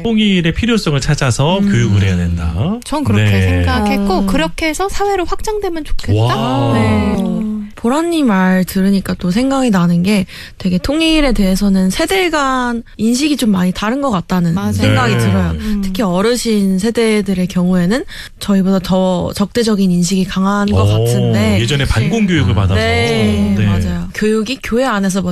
통일의 필요성을 찾아서 교육을 해야 된다. 전 그렇게 생각했고 그렇게 해서 사회로 확장되면 좋겠다. 네. 보라님 말 들으니까 또 생각이 나는 게 되게 통일에 대해서는 세대 간 인식이 좀 많이 다른 것 같다는 생각이 들어요. 특히 어르신 세대들의 경우에는 저희보다 더 적대적인 인식이 강한 것 같은데 예전에 반공교육을 받아서 맞아요. 교육이 교회 안에서